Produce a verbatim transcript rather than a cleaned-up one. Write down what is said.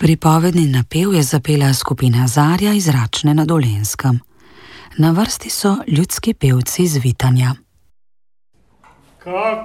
Pripovedni napev je zapela skupina Zarja iz Račne na Dolenjskem. Na vrsti so ljudski pevci z Vitanja.